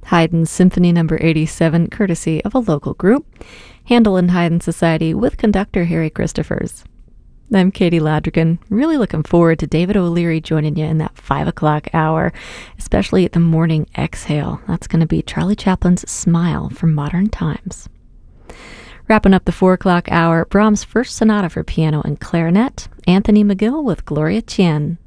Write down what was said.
Haydn's Symphony No. 87, courtesy of a local group, Handel and Haydn Society with conductor Harry Christophers. I'm Katie Ladrigan, really looking forward to David O'Leary joining you in that 5 o'clock hour, especially the morning exhale. That's going to be Charlie Chaplin's Smile from Modern Times. Wrapping up the 4 o'clock hour, Brahms' First Sonata for piano and clarinet, Anthony McGill with Gloria Tien.